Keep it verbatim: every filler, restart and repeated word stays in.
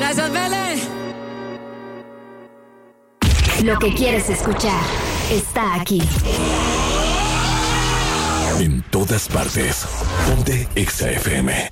Gracias, Bele. Lo que quieres escuchar está aquí. En todas partes. Ponte Exa F M.